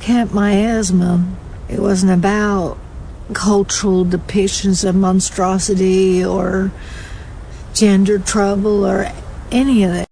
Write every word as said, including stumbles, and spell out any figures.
Camp Miasma. It wasn't about cultural depictions of monstrosity or gender trouble or any of that.